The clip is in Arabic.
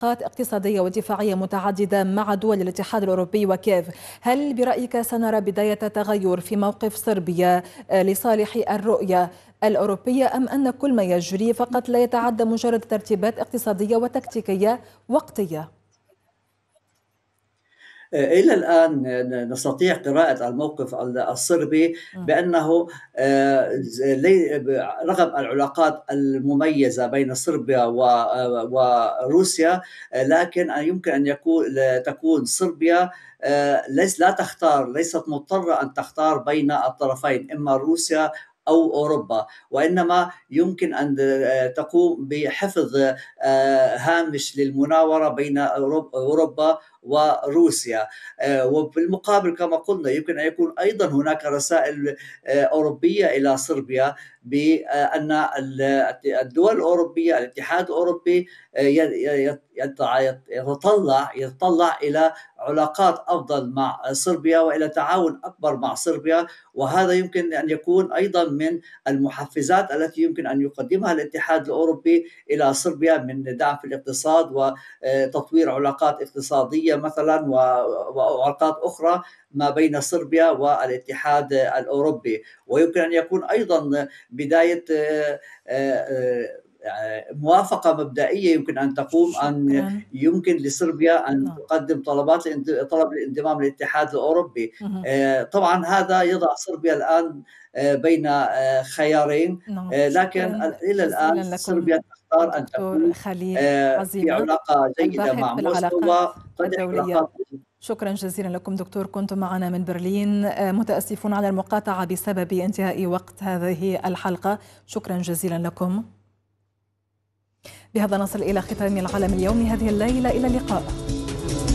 علاقات اقتصادية ودفاعية متعددة مع دول الاتحاد الأوروبي وكييف. هل برأيك سنرى بداية تغير في موقف صربيا لصالح الرؤية الأوروبية، أم أن كل ما يجري فقط لا يتعدى مجرد ترتيبات اقتصادية وتكتيكية وقتية؟ إلى الآن نستطيع قراءة الموقف الصربي بأنه رغم العلاقات المميزة بين صربيا وروسيا، لكن يمكن أن تكون صربيا ليست مضطرة أن تختار بين الطرفين، إما روسيا أو أوروبا، وإنما يمكن أن تقوم بحفظ هامش للمناورة بين أوروبا وروسيا. وبالمقابل كما قلنا يمكن أن يكون أيضا هناك رسائل أوروبية إلى صربيا بأن الدول الأوروبية، الاتحاد الأوروبي يتطلع إلى علاقات أفضل مع صربيا وإلى تعاون أكبر مع صربيا. وهذا يمكن أن يكون أيضا من المحفزات التي يمكن أن يقدمها الاتحاد الأوروبي إلى صربيا من دعم في الاقتصاد وتطوير علاقات اقتصادية مثلا وعلاقات أخرى ما بين صربيا والاتحاد الأوروبي. ويمكن أن يكون أيضا بداية موافقة مبدئية يمكن أن تقوم أن يمكن لصربيا أن تقدم طلب الانضمام للاتحاد الأوروبي. طبعا هذا يضع صربيا الآن بين خيارين، لكن إلى الآن صربيا تختار أن دكتور تكون خليل في عزيمة، علاقة جيدة الباحث مع في موسكو العلاقات وتنجح الدولية. علاقات. شكرا جزيلا لكم دكتور، كنتم معنا من برلين. متأسفون على المقاطعة بسبب انتهاء وقت هذه الحلقة. شكرا جزيلا لكم. بهذا نصل إلى ختام العالم اليومي هذه الليلة، إلى اللقاء.